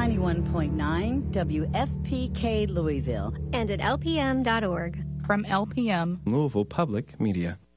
91.9 WFPK Louisville. And at lpm.org. From LPM, Louisville Public Media.